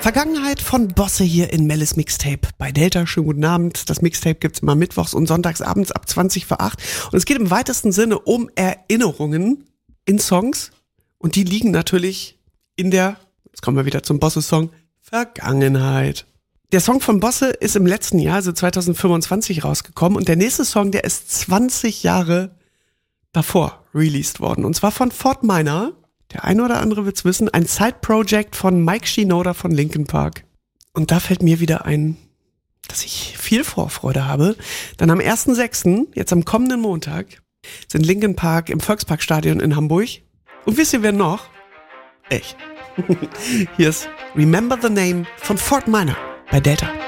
Vergangenheit von Bosse hier in Mellis Mixtape bei Delta. Schönen guten Abend. Das Mixtape gibt's immer mittwochs und sonntags abends ab 20 vor 8. Und es geht im weitesten Sinne um Erinnerungen in Songs. Und die liegen natürlich in der, jetzt kommen wir wieder zum Bosse-Song, Vergangenheit. Der Song von Bosse ist im letzten Jahr, also 2025, rausgekommen. Und der nächste Song, der ist 20 Jahre davor released worden. Und zwar von Fort Minor. Der eine oder andere wird's wissen, ein Side-Project von Mike Shinoda von Linkin Park. Und da fällt mir wieder ein, dass ich viel Vorfreude habe. Dann am 1.6., jetzt am kommenden Montag, sind Linkin Park im Volksparkstadion in Hamburg. Und wisst ihr wer noch? Ich. Hier ist Remember the Name von Fort Minor bei Delta.